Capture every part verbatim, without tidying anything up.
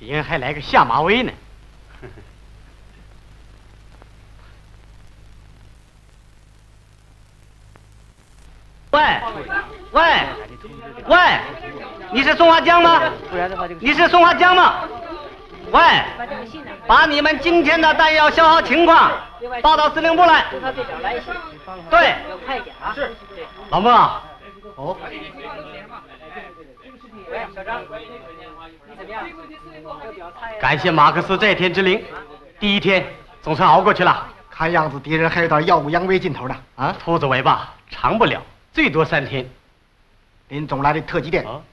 敌人还来个下马威呢。喂喂喂，你是松花江吗？你是松花江吗？喂，把你们今天的弹药消耗情况报到司令部来。对，是。老孟啊，哦。喂，小张，你怎么样？感谢马克思在天之灵，第一天总算熬过去了。 看样子敌人还有点耀武扬威劲头呢。啊， 兔子尾巴长不了，最多三天。 林总来的特急电。 啊，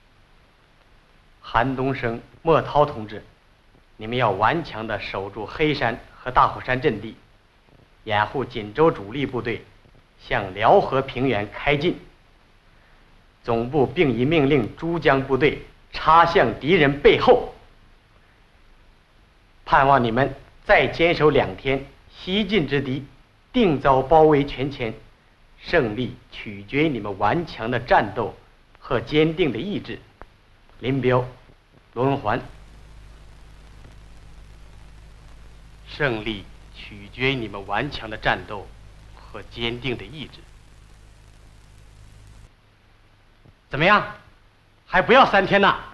韩东升、莫涛同志，你们要顽强地守住黑山和大虎山阵地，掩护锦州主力部队向辽河平原开进。总部并已命令珠江部队插向敌人背后，盼望你们再坚守两天，西进之敌定遭包围全歼，胜利取决于你们顽强的战斗和坚定的意志。林彪、罗文环，胜利取决于你们顽强的战斗和坚定的意志。怎么样？还不要三天呢？